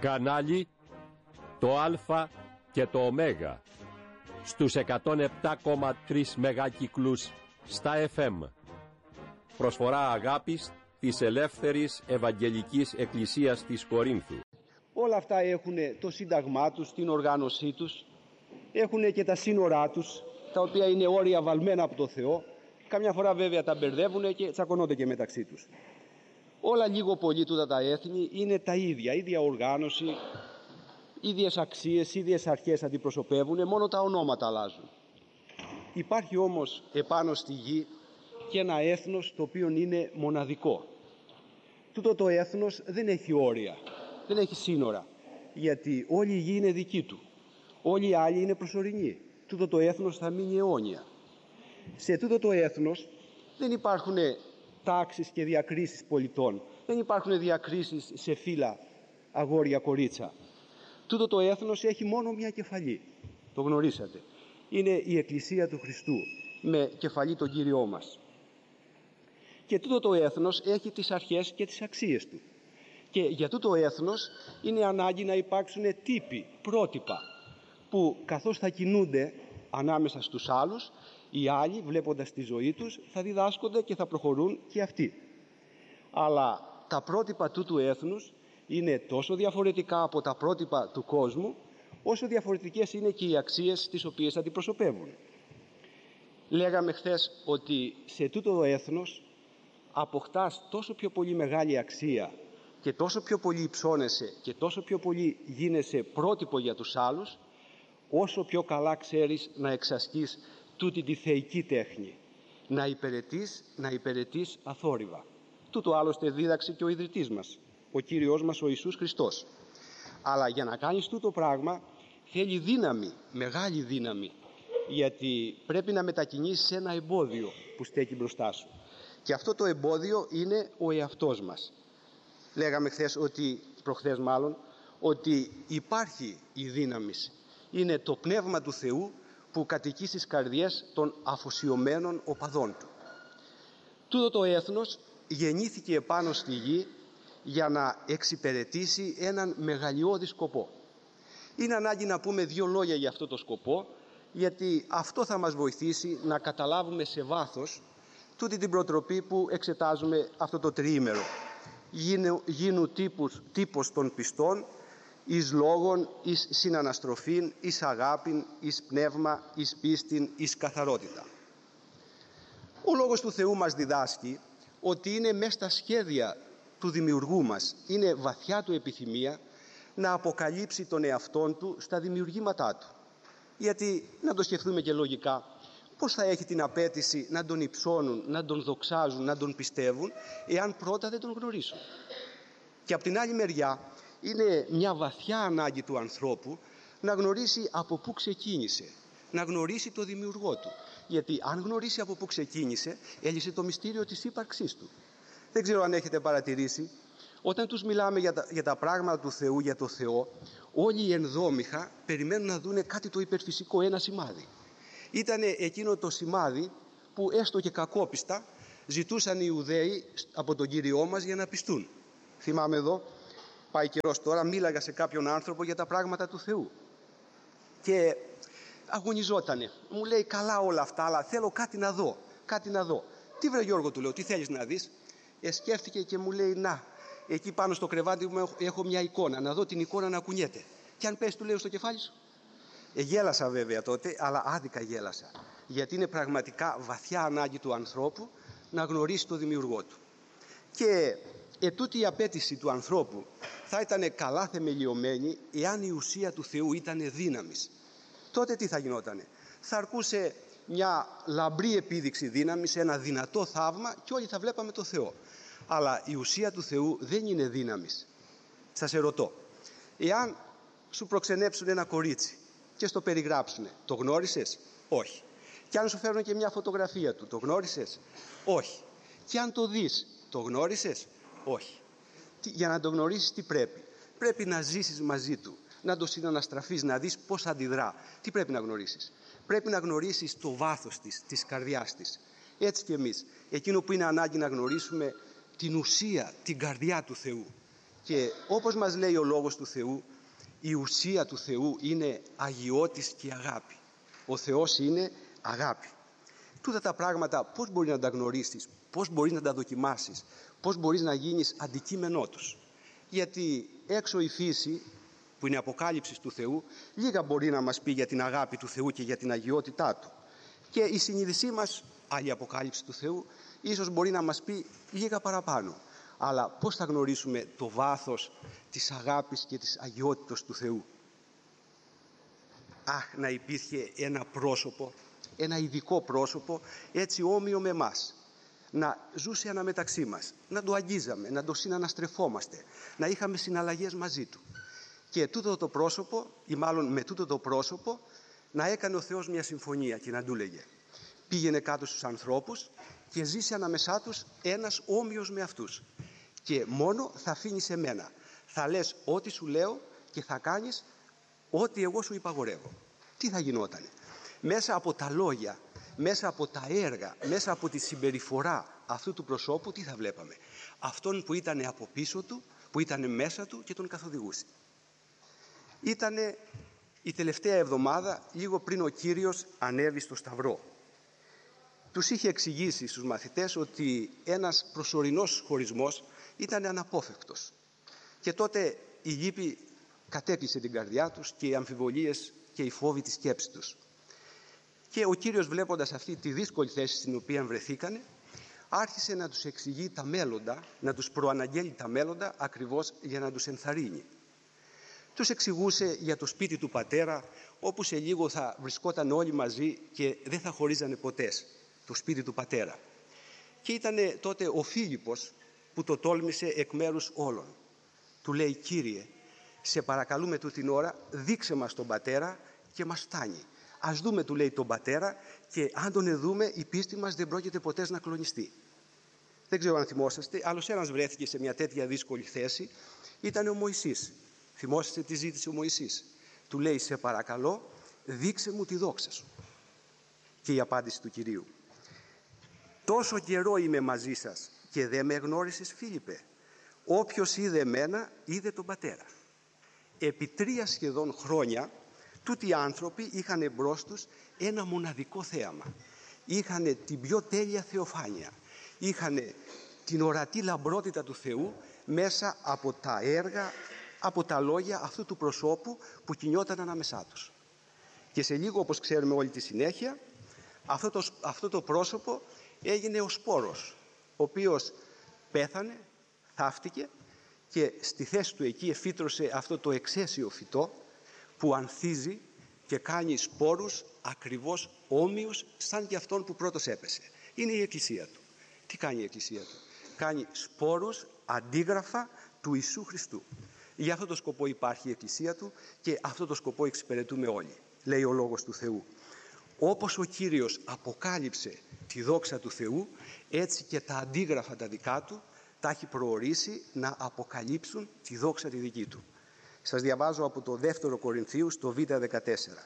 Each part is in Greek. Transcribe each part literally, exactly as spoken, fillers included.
Κανάλι το Α και το Ω στους εκατόν επτά κόμμα τρία μεγάκυκλους στα εφ εμ. Προσφορά αγάπης της Ελεύθερης Ευαγγελικής Εκκλησίας της Κορίνθου. Όλα αυτά έχουν το σύνταγμά τους, την οργάνωσή τους, έχουν και τα σύνορά τους, τα οποία είναι όρια βαλμένα από το Θεό. Καμιά φορά βέβαια τα μπερδεύουν και τσακωνόνται και μεταξύ τους. Όλα λίγο πολύ τούτα τα έθνη είναι τα ίδια, ίδια οργάνωση, ίδιες αξίες, ίδιες αρχές αντιπροσωπεύουν, μόνο τα ονόματα αλλάζουν. Υπάρχει όμως επάνω στη γη και ένα έθνος το οποίο είναι μοναδικό. Τούτο το έθνος δεν έχει όρια, δεν έχει σύνορα, γιατί όλη η γη είναι δική του, όλοι οι άλλοι είναι προσωρινοί. Τούτο το έθνος θα μείνει αιώνια. Σε τούτο το έθνος δεν υπάρχουν τάξεις και διακρίσεις πολιτών, δεν υπάρχουν διακρίσεις σε φύλλα, αγόρια, κορίτσα. Τούτο το έθνος έχει μόνο μια κεφαλή, το γνωρίσατε. Είναι η Εκκλησία του Χριστού, με κεφαλή τον Κύριό μας. Και τούτο το έθνος έχει τις αρχές και τις αξίες του. Και για τούτο το έθνος είναι ανάγκη να υπάρξουν τύποι, πρότυπα, που καθώς θα κινούνται ανάμεσα στους άλλους, οι άλλοι βλέποντας τη ζωή τους θα διδάσκονται και θα προχωρούν και αυτοί. Αλλά τα πρότυπα τούτου έθνους είναι τόσο διαφορετικά από τα πρότυπα του κόσμου, όσο διαφορετικές είναι και οι αξίες τις οποίες αντιπροσωπεύουν. Λέγαμε χθες ότι σε τούτο το έθνος αποκτάς τόσο πιο πολύ μεγάλη αξία και τόσο πιο πολύ υψώνεσαι και τόσο πιο πολύ γίνεσαι πρότυπο για τους άλλους, όσο πιο καλά ξέρεις να εξασκείς τούτη τη θεϊκή τέχνη, να υπηρετείς, να υπηρετείς αθόρυβα. Τούτο άλλωστε δίδαξε και ο ιδρυτής μας, ο Κύριος μας ο Ιησούς Χριστός. Αλλά για να κάνεις τούτο πράγμα θέλει δύναμη, μεγάλη δύναμη, γιατί πρέπει να μετακινήσεις σε ένα εμπόδιο που στέκει μπροστά σου. Και αυτό το εμπόδιο είναι ο εαυτός μας. Λέγαμε χθες ότι, προχθές μάλλον, ότι υπάρχει η δύναμη. Είναι το Πνεύμα του Θεού που κατοικεί στις καρδιές των αφοσιωμένων οπαδών του. Τούτο το έθνος γεννήθηκε επάνω στη γη για να εξυπηρετήσει έναν μεγαλειώδη σκοπό. Είναι ανάγκη να πούμε δύο λόγια για αυτό το σκοπό, γιατί αυτό θα μας βοηθήσει να καταλάβουμε σε βάθος τούτη την προτροπή που εξετάζουμε αυτό το τριήμερο. Γίνου, γίνου τύπους, τύπος των πιστών, εις λόγων, εις συναναστροφήν, εις αγάπην, εις πνεύμα, εις πίστην, εις καθαρότητα. Ο Λόγος του Θεού μας διδάσκει ότι είναι μέσα στα σχέδια του δημιουργού μας, είναι βαθιά του επιθυμία να αποκαλύψει τον εαυτόν του στα δημιουργήματά του. Γιατί, να το σκεφτούμε και λογικά, πώς θα έχει την απέτηση να τον υψώνουν, να τον δοξάζουν, να τον πιστεύουν, εάν πρώτα δεν τον γνωρίσουν. Και από την άλλη μεριά, είναι μια βαθιά ανάγκη του ανθρώπου να γνωρίσει από πού ξεκίνησε, να γνωρίσει το δημιουργό του. Γιατί αν γνωρίσει από πού ξεκίνησε, έλυσε το μυστήριο της ύπαρξής του. Δεν ξέρω αν έχετε παρατηρήσει, όταν τους μιλάμε για τα, για τα πράγματα του Θεού, για το Θεό, όλοι οι ενδόμηχα περιμένουν να δούνε κάτι το υπερφυσικό, ένα σημάδι. Ήταν εκείνο το σημάδι που έστω και κακόπιστα ζητούσαν οι Ιουδαίοι από τον Κύριό μας για να πιστούν. Θυμάμαι εδώ, πάει καιρός τώρα, μίλαγα σε κάποιον άνθρωπο για τα πράγματα του Θεού και αγωνιζότανε. Μου λέει καλά όλα αυτά, αλλά θέλω κάτι να δω, κάτι να δω. Τι βρε Γιώργο, του λέω, τι θέλεις να δεις? Ε, σκέφτηκε και μου λέει, να, εκεί πάνω στο κρεβάτι μου έχω μια εικόνα, να δω την εικόνα να κουνιέται. Και αν πέσει, του λέω, στο κεφάλι σου. Ε, γέλασα βέβαια τότε, αλλά άδικα γέλασα. Γιατί είναι πραγματικά βαθιά ανάγκη του ανθρώπου να γνωρίσει το δημιουργό του. Και ετούτη η απέτηση του ανθρώπου θα ήταν καλά θεμελιωμένη εάν η ουσία του Θεού ήταν δύναμης. Τότε τι θα γινότανε? Θα αρκούσε μια λαμπρή επίδειξη δύναμης, ένα δυνατό θαύμα και όλοι θα βλέπαμε το Θεό. Αλλά η ουσία του Θεού δεν είναι δύναμης. Σας ερωτώ, εάν σου προξενέψουν ένα κορίτσι και στο περιγράψουνε, το γνώρισες? Όχι. Και αν σου φέρουν και μια φωτογραφία του, το γνώρισες? Όχι. Και αν το δεις, το γνώρισες? Όχι. Για να το γνωρίσεις τι πρέπει? Πρέπει να ζήσεις μαζί του, να το συναναστραφείς, να δεις πώς αντιδρά. Τι πρέπει να γνωρίσεις? Πρέπει να γνωρίσεις το βάθος της, της καρδιάς της. Έτσι και εμείς, εκείνο που είναι ανάγκη να γνωρίσουμε την ουσία, την καρδιά του Θεού. Και όπως μας λέει ο Λόγος του Θεού, η ουσία του Θεού είναι αγιώτης και αγάπη. Ο Θεός είναι αγάπη. Τούτα τα πράγματα πώς μπορεί να τα γνωρίσεις, πώς μπορείς να τα δοκιμάσεις, πώς μπορείς να γίνεις αντικείμενό τους. Γιατί έξω η φύση, που είναι αποκάλυψη του Θεού, λίγα μπορεί να μας πει για την αγάπη του Θεού και για την αγιότητά Του. Και η συνείδησή μας, άλλη αποκάλυψη του Θεού, ίσως μπορεί να μας πει λίγα παραπάνω. Αλλά πώς θα γνωρίσουμε το βάθος της αγάπης και της αγιότητας του Θεού? Αχ, να υπήρχε ένα πρόσωπο, ένα ειδικό πρόσωπο, έτσι όμοιο με εμάς, να ζούσε αναμεταξύ μας, να το αγγίζαμε, να το συναναστρεφόμαστε, να είχαμε συναλλαγές μαζί Του. Και τούτο το πρόσωπο, ή μάλλον με τούτο το πρόσωπο, να έκανε ο Θεός μια συμφωνία και να του λέγε: πήγαινε κάτω στους ανθρώπους και ζήσε ανάμεσά τους ένας όμοιος με αυτούς. Και μόνο θα αφήνεις εμένα. Θα λες ό,τι σου λέω και θα κάνεις ό,τι εγώ σου υπαγορεύω. Τι θα γινότανε? Μέσα από τα λόγια, μέσα από τα έργα, μέσα από τη συμπεριφορά αυτού του προσώπου, τι θα βλέπαμε? Αυτόν που ήταν από πίσω του, που ήταν μέσα του και τον καθοδηγούσε. Ήτανε η τελευταία εβδομάδα, λίγο πριν ο Κύριος ανέβει στο Σταυρό. Τους είχε εξηγήσει στους μαθητές ότι ένας προσωρινός χωρισμός ήταν αναπόφευκτος. Και τότε η λύπη κατέκλυσε την καρδιά τους και οι αμφιβολίες και οι φόβοι της σκέψης τους. Και ο Κύριος, βλέποντας αυτή τη δύσκολη θέση στην οποία βρεθήκανε, άρχισε να τους εξηγεί τα μέλλοντα, να τους προαναγγέλει τα μέλλοντα, ακριβώς για να τους ενθαρρύνει. Τους εξηγούσε για το σπίτι του Πατέρα, όπου σε λίγο θα βρισκόταν όλοι μαζί και δεν θα χωρίζανε ποτέ, το σπίτι του Πατέρα. Και ήταν τότε ο Φίλιππος που το τόλμησε εκ μέρους όλων. Του λέει: Κύριε, σε παρακαλούμε τούτη την ώρα, δείξε μας τον Πατέρα και μας φτάνει. Ας δούμε, του λέει, τον Πατέρα, και αν τον δούμε η πίστη μας δεν πρόκειται ποτέ να κλονιστεί. Δεν ξέρω αν θυμόσαστε, άλλος ένας βρέθηκε σε μια τέτοια δύσκολη θέση, ήταν ο Μωυσής. Θυμόσαστε τι ζήτησε ο Μωυσής? Του λέει: σε παρακαλώ, δείξε μου τη δόξα σου. Και η απάντηση του Κυρίου: τόσο καιρό είμαι μαζί σας και δεν με γνώρισες, Φίλιππε? Όποιος είδε εμένα είδε τον Πατέρα. Επί τρία σχεδόν χρόνια τούτοι οι άνθρωποι είχαν εμπρός τους ένα μοναδικό θέαμα. Είχαν την πιο τέλεια θεοφάνεια. Είχαν την ορατή λαμπρότητα του Θεού μέσα από τα έργα, από τα λόγια αυτού του προσώπου που κινιόταν ανάμεσά τους. Και σε λίγο, όπως ξέρουμε όλη τη συνέχεια, αυτό το, αυτό το πρόσωπο έγινε ο σπόρος, ο οποίος πέθανε, θαύτηκε και στη θέση του εκεί εφύτρωσε αυτό το εξαίσιο φυτό που ανθίζει και κάνει σπόρους ακριβώς όμοιους σαν και αυτόν που πρώτος έπεσε. Είναι η Εκκλησία του. Τι κάνει η Εκκλησία του? Κάνει σπόρους αντίγραφα του Ιησού Χριστού. Για αυτό το σκοπό υπάρχει η Εκκλησία του και αυτό το σκοπό εξυπηρετούμε όλοι, λέει ο Λόγος του Θεού. Όπως ο Κύριος αποκάλυψε τη δόξα του Θεού, έτσι και τα αντίγραφα τα δικά του τα έχει προορίσει να αποκαλύψουν τη δόξα τη δική του. Σας διαβάζω από το δεύτερο Κορινθίους, το Β δεκατέσσερα.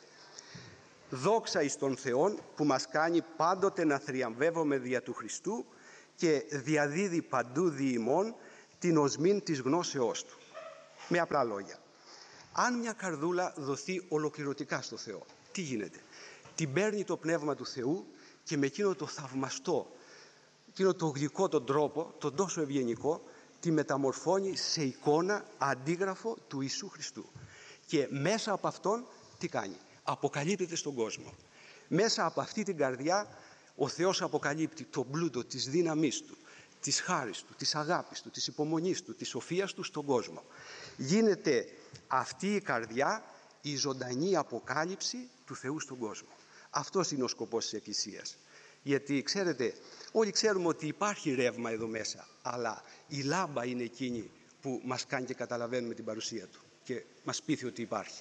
Δόξα εις τον Θεόν που μας κάνει πάντοτε να θριαμβεύομαι δια του Χριστού και διαδίδει παντού δι' ημών την οσμήν της γνώσεώς του. Με απλά λόγια, αν μια καρδούλα δοθεί ολοκληρωτικά στο Θεό, τι γίνεται? Την παίρνει το Πνεύμα του Θεού και με εκείνο το θαυμαστό, εκείνο το γλυκό τον τρόπο, τον τόσο ευγενικό, τη μεταμορφώνει σε εικόνα, αντίγραφο του Ιησού Χριστού. Και μέσα από αυτόν τι κάνει? Αποκαλύπτεται στον κόσμο. Μέσα από αυτή την καρδιά ο Θεός αποκαλύπτει τον πλούτο της δύναμής του, της χάρης του, της αγάπης του, της υπομονής του, της σοφίας του στον κόσμο. Γίνεται αυτή η καρδιά η ζωντανή αποκάλυψη του Θεού στον κόσμο. Αυτός είναι ο σκοπός της Εκκλησίας. Γιατί ξέρετε, όλοι ξέρουμε ότι υπάρχει ρεύμα εδώ μέσα, αλλά η λάμπα είναι εκείνη που μας κάνει και καταλαβαίνουμε την παρουσία του και μας πείθει ότι υπάρχει.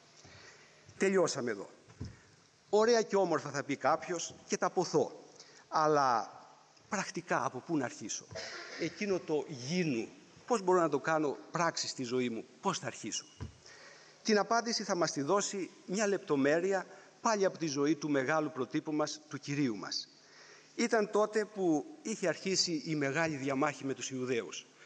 Τελειώσαμε εδώ. Ωραία και όμορφα θα πει κάποιος και τα ποθώ, αλλά πρακτικά από πού να αρχίσω? Εκείνο το γίνου, πώς μπορώ να το κάνω πράξη στη ζωή μου, πώς θα αρχίσω? Την απάντηση θα μας τη δώσει μια λεπτομέρεια πάλι από τη ζωή του μεγάλου προτύπου μας, του Κυρίου μας. Ήταν τότε που είχε αρχίσει η μεγάλη διαμάχη με τους Ιουδαίους.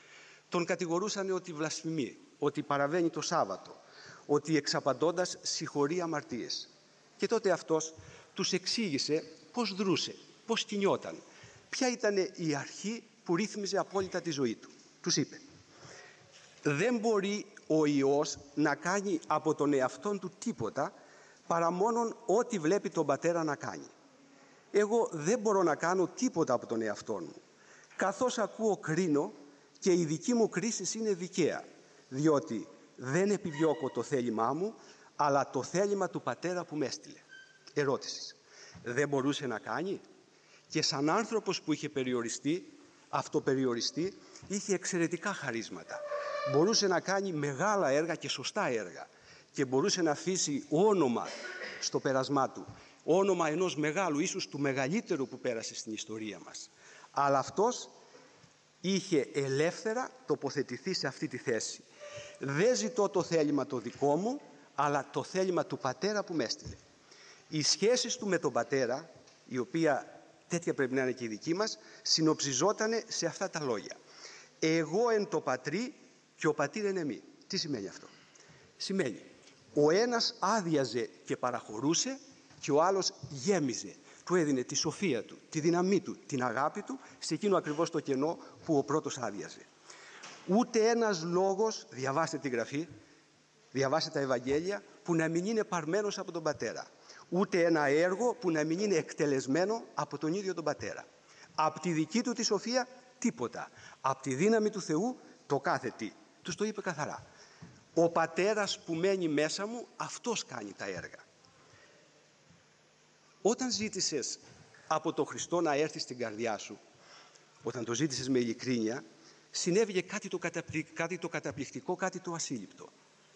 Τον κατηγορούσαν ότι βλασφημεί, ότι παραβαίνει το Σάββατο, ότι εξαπαντώντας συγχωρεί αμαρτίες. Και τότε αυτός τους εξήγησε πώς δρούσε, πώς κινιόταν, ποια ήταν η αρχή που ρύθμιζε απόλυτα τη ζωή του. Τους είπε: δεν μπορεί ο Υιός να κάνει από τον εαυτόν του τίποτα παρά μόνον ό,τι βλέπει τον Πατέρα να κάνει. Εγώ δεν μπορώ να κάνω τίποτα από τον εαυτόν μου. Καθώς ακούω, κρίνω, και η δική μου κρίση είναι δικαία, διότι δεν επιδιώκω το θέλημά μου, αλλά το θέλημα του Πατέρα που με έστειλε. Ερώτηση: δεν μπορούσε να κάνει? Και σαν άνθρωπος που είχε περιοριστεί, αυτοπεριοριστεί, είχε εξαιρετικά χαρίσματα. Μπορούσε να κάνει μεγάλα έργα και σωστά έργα και μπορούσε να αφήσει όνομα στο πέρασμά του, όνομα ενός μεγάλου, ίσως του μεγαλύτερου που πέρασε στην ιστορία μας. Αλλά αυτός είχε ελεύθερα τοποθετηθεί σε αυτή τη θέση. Δεν ζητώ το θέλημα το δικό μου, αλλά το θέλημα του Πατέρα που με έστειλε. Οι σχέσεις του με τον Πατέρα, η οποία τέτοια πρέπει να είναι και η δική μας, συνοψιζόταν σε αυτά τα λόγια: εγώ εν το Πατρί και ο Πατήρ εν εμεί. Τι σημαίνει αυτό? Σημαίνει ο ένας άδειαζε και παραχωρούσε και ο άλλος γέμιζε. Του έδινε τη σοφία του, τη δύναμή του, την αγάπη του σε εκείνο ακριβώς το κενό που ο πρώτος άδειαζε. Ούτε ένας λόγος, διαβάστε τη Γραφή, διαβάστε τα Ευαγγέλια, που να μην είναι παρμένος από τον Πατέρα. Ούτε ένα έργο που να μην είναι εκτελεσμένο από τον ίδιο τον Πατέρα. Από τη δική του τη σοφία τίποτα. Από τη δύναμη του Θεού το κάθε τι. Τους το είπε καθαρά. Ο Πατέρας που μένει μέσα μου, αυτός κάνει τα έργα. Όταν ζήτησες από τον Χριστό να έρθει στην καρδιά σου, όταν το ζήτησες με ειλικρίνεια, συνέβη κάτι το, καταπληκτικό, κάτι το καταπληκτικό, κάτι το ασύλληπτο.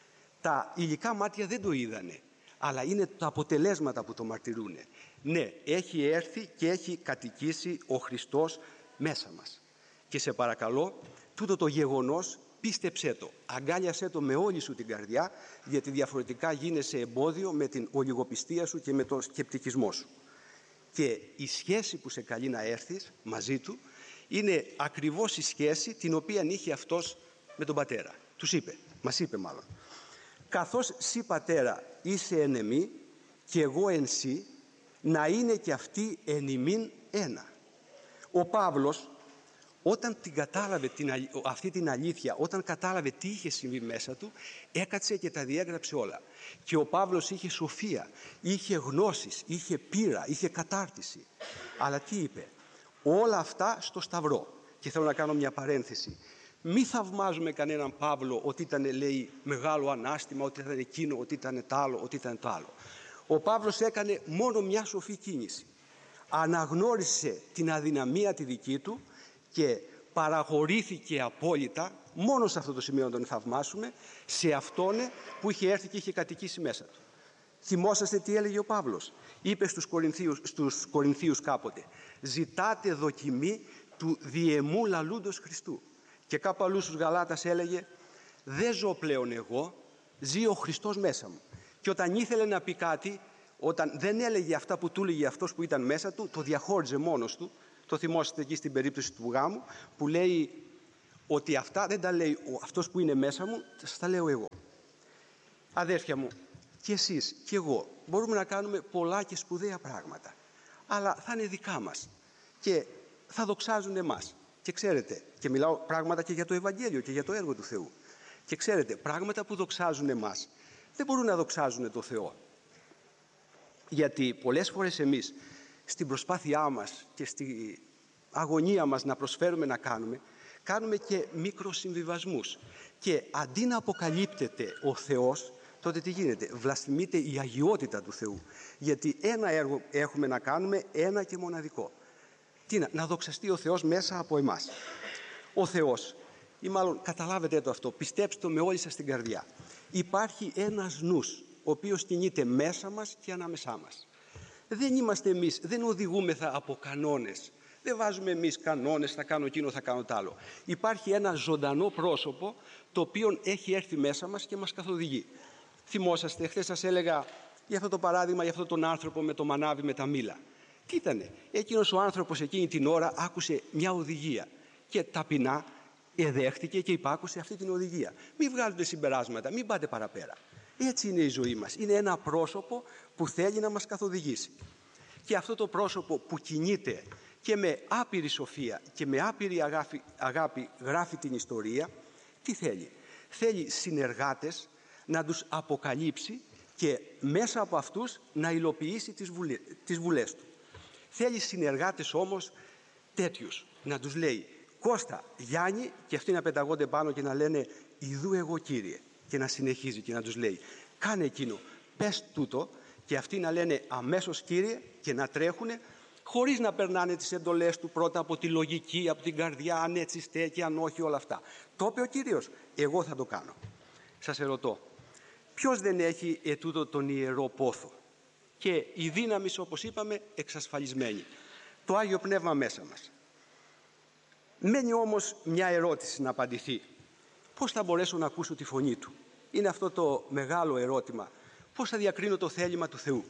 Τα υλικά μάτια δεν το είδανε, αλλά είναι τα αποτελέσματα που το μαρτυρούνε. Ναι, έχει έρθει και έχει κατοικήσει ο Χριστός μέσα μας. Και σε παρακαλώ, τούτο το γεγονός πίστεψέ το, αγκάλιασέ το με όλη σου την καρδιά, γιατί διαφορετικά γίνεσαι εμπόδιο με την ολιγοπιστία σου και με τον σκεπτικισμό σου. Και η σχέση που σε καλεί να έρθεις μαζί του είναι ακριβώς η σχέση την οποία είχε αυτός με τον Πατέρα. Τους είπε, μας είπε μάλλον: καθώς σύ Πατέρα είσαι εν εμή και εγώ εν σύ, να είναι και αυτοί εν ημίν ένα. Ο Παύλος, όταν την κατάλαβε την, αυτή την αλήθεια, όταν κατάλαβε τι είχε συμβεί μέσα του, έκατσε και τα διέγραψε όλα. Και ο Παύλος είχε σοφία, είχε γνώσεις, είχε πείρα, είχε κατάρτιση. Αλλά τι είπε? Όλα αυτά στο Σταυρό. Και θέλω να κάνω μια παρένθεση. Μη θαυμάζουμε κανέναν Παύλο ότι ήταν, λέει, μεγάλο ανάστημα, ότι ήταν εκείνο, ότι ήταν το άλλο, ότι ήταν το άλλο. Ο Παύλος έκανε μόνο μια σοφή κίνηση. Αναγνώρισε την αδυναμία τη δική του και παραχωρήθηκε απόλυτα, μόνο σε αυτό το σημείο να τον θαυμάσουμε, σε αυτόν που είχε έρθει και είχε κατοικήσει μέσα του. Θυμόσαστε τι έλεγε ο Παύλος? Είπε στους Κορινθίους, στους Κορινθίους κάποτε: ζητάτε δοκιμή του διεμού λαλούντος Χριστού. Και κάπου αλλού στους Γαλάτας έλεγε: δεν ζω πλέον εγώ, ζει ο Χριστός μέσα μου. Και όταν ήθελε να πει κάτι, όταν δεν έλεγε αυτά που του έλεγε αυτός που ήταν μέσα του, το διαχώριζε μόνος του. Το θυμόσαστε εκεί στην περίπτωση του γάμου, που λέει ότι αυτά δεν τα λέει αυτός που είναι μέσα μου, σας τα λέω εγώ. Αδέρφια μου, και εσείς και εγώ μπορούμε να κάνουμε πολλά και σπουδαία πράγματα, αλλά θα είναι δικά μας και θα δοξάζουν εμάς. Και ξέρετε, και μιλάω πράγματα και για το Ευαγγέλιο και για το έργο του Θεού. Και ξέρετε, πράγματα που δοξάζουν εμάς δεν μπορούν να δοξάζουν το Θεό. Γιατί πολλές φορές εμείς στην προσπάθειά μας και στη αγωνία μας να προσφέρουμε να κάνουμε, κάνουμε και μικροσυμβιβασμούς. Και αντί να αποκαλύπτεται ο Θεός, τότε τι γίνεται? Βλασφημείται η αγιότητα του Θεού. Γιατί ένα έργο έχουμε να κάνουμε, ένα και μοναδικό. Τι να, να δοξαστεί ο Θεός μέσα από εμάς. Ο Θεός, ή μάλλον καταλάβετε το αυτό, πιστέψτε το με όλη σας την καρδιά. Υπάρχει ένας νους, ο οποίος κινείται μέσα μας και ανάμεσά μας. Δεν είμαστε εμείς, δεν οδηγούμεθα από κανόνες. Δεν βάζουμε εμείς κανόνες, θα κάνω εκείνο, θα κάνω τ' άλλο. Υπάρχει ένα ζωντανό πρόσωπο, το οποίο έχει έρθει μέσα μας και μας καθοδηγεί. Θυμόσαστε, χθες σας έλεγα για αυτό το παράδειγμα, για αυτόν τον άνθρωπο με το μανάβι με τα μήλα. Τι ήτανε? Εκείνος ο άνθρωπος εκείνη την ώρα άκουσε μια οδηγία και ταπεινά εδέχτηκε και υπάκουσε αυτή την οδηγία. Μην βγάλετε συμπεράσματα, μην πάτε παραπέρα. Έτσι είναι η ζωή μας. Είναι ένα πρόσωπο που θέλει να μας καθοδηγήσει. Και αυτό το πρόσωπο που κινείται και με άπειρη σοφία και με άπειρη αγάπη, αγάπη γράφει την ιστορία, τι θέλει? Θέλει συνεργάτες να τους αποκαλύψει και μέσα από αυτούς να υλοποιήσει τις, βουλε, τις βουλές του. Θέλει συνεργάτες όμως τέτοιους, να τους λέει Κώστα, Γιάννη, και αυτοί να πεταγόνται πάνω και να λένε «Ιδού εγώ Κύριε», και να συνεχίζει και να τους λέει «Κάνε εκείνο, πες τούτο», και αυτοί να λένε «Αμέσως Κύριε», και να τρέχουνε χωρίς να περνάνε τις εντολές του πρώτα από τη λογική, από την καρδιά, αν έτσι στέκει, αν όχι, όλα αυτά. Το είπε ο Κύριος, εγώ θα το κάνω. Σας ερωτώ, ποιος δεν έχει ετούτο τον ιερό πόθο και η δύναμη, όπως είπαμε, εξασφαλισμένη, το Άγιο Πνεύμα μέσα μας? Μένει όμως μια ερώτηση να απαντηθεί. Πώς θα μπορέσω να ακούσω τη φωνή του? Είναι αυτό το μεγάλο ερώτημα. Πώς θα διακρίνω το θέλημα του Θεού?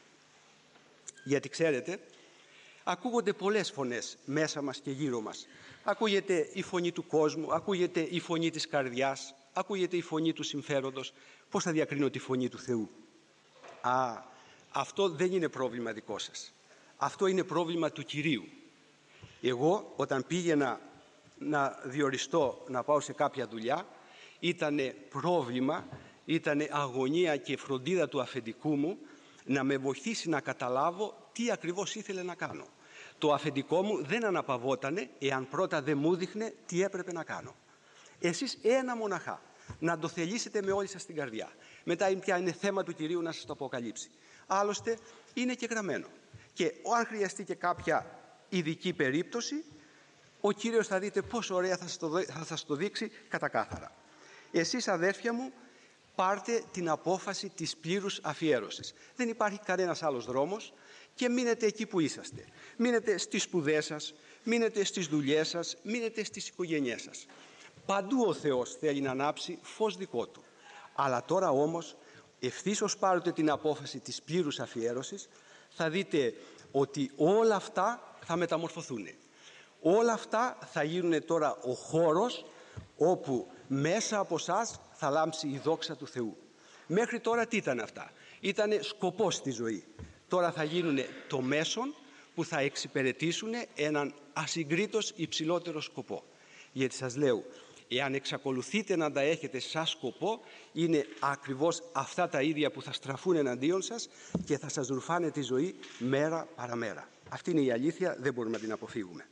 Γιατί ξέρετε, ακούγονται πολλές φωνές μέσα μας και γύρω μας. Ακούγεται η φωνή του κόσμου, ακούγεται η φωνή της καρδιάς, ακούγεται η φωνή του συμφέροντος. Πώς θα διακρίνω τη φωνή του Θεού? Α, αυτό δεν είναι πρόβλημα δικό σας. Αυτό είναι πρόβλημα του Κυρίου. Εγώ όταν πήγαινα να διοριστώ να πάω σε κάποια δουλειά, ήτανε πρόβλημα, ήτανε αγωνία και φροντίδα του αφεντικού μου να με βοηθήσει να καταλάβω τι ακριβώς ήθελε να κάνω. Το αφεντικό μου δεν αναπαυότανε εάν πρώτα δεν μου δείχνε τι έπρεπε να κάνω. Εσείς ένα μοναχά, να το θελήσετε με όλη σας την καρδιά. Μετά πια είναι θέμα του Κυρίου να σας το αποκαλύψει. Άλλωστε είναι και γραμμένο. Και αν χρειαστεί και κάποια ειδική περίπτωση, ο Κύριος θα δείτε πόσο ωραία θα σας το, θα σας το δείξει κατακάθαρα. Εσείς, αδέρφια μου, πάρτε την απόφαση της πλήρους αφιέρωσης. Δεν υπάρχει κανένας άλλος δρόμος και μείνετε εκεί που είσαστε. Μείνετε στις σπουδές σας, μείνετε στις δουλειές σας, μείνετε στις οικογένειές σας. Παντού ο Θεός θέλει να ανάψει φως δικό Του. Αλλά τώρα όμως, ευθύσως πάρετε την απόφαση της πλήρους αφιέρωσης, θα δείτε ότι όλα αυτά θα μεταμορφωθούν. Όλα αυτά θα γίνουν τώρα ο χώρος όπου μέσα από εσάς θα λάμψει η δόξα του Θεού. Μέχρι τώρα τι ήταν αυτά? Ήτανε σκοπός στη ζωή. Τώρα θα γίνουν το μέσον που θα εξυπηρετήσουν έναν ασυγκρίτως υψηλότερο σκοπό. Γιατί σας λέω, εάν εξακολουθείτε να τα έχετε σαν σκοπό, είναι ακριβώς αυτά τα ίδια που θα στραφούν εναντίον σας και θα σας ρουφάνε τη ζωή μέρα παραμέρα. Αυτή είναι η αλήθεια, δεν μπορούμε να την αποφύγουμε.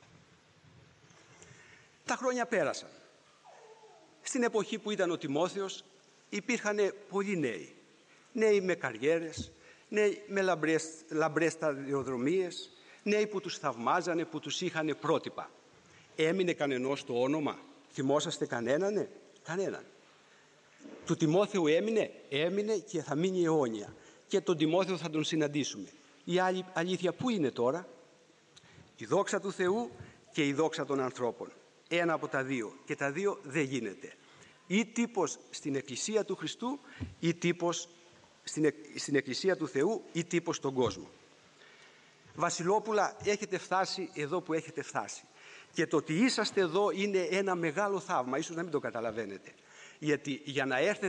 Τα χρόνια πέρασαν. Στην εποχή που ήταν ο Τιμόθεος υπήρχαν πολλοί νέοι. Νέοι με καριέρες, νέοι με λαμπρές, λαμπρές σταδιοδρομίες, νέοι που τους θαυμάζανε, που τους είχαν πρότυπα. Έμεινε κανενός το όνομα? Θυμόσαστε κανέναν? Κανέναν. Του Τιμόθεου έμεινε? Έμεινε και θα μείνει αιώνια. Και τον Τιμόθεο θα τον συναντήσουμε. Η άλλη αλήθεια πού είναι τώρα? Η δόξα του Θεού και η δόξα των ανθρώπων. Ένα από τα δύο. Και τα δύο δεν γίνεται. Ή τύπος στην Εκκλησία του Χριστού ή τύπος στην, στην Εκκλησία του Θεού ή τύπος στον κόσμο. Βασιλόπουλα, έχετε φτάσει εδώ που έχετε φτάσει. Και το ότι είσαστε εδώ είναι ένα μεγάλο θαύμα. Ίσως να μην το καταλαβαίνετε. Γιατί για να έρθετε